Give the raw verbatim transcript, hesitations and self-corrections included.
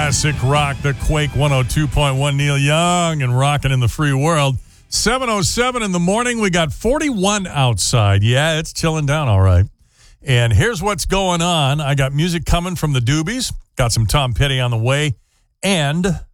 Classic rock, the Quake one oh two point one. Neil Young and Rockin' in the Free World. seven oh seven in the morning. We got forty-one outside. Yeah, it's chilling down all right. And here's what's going on. I got music coming from the Doobies. Got some Tom Petty on the way. And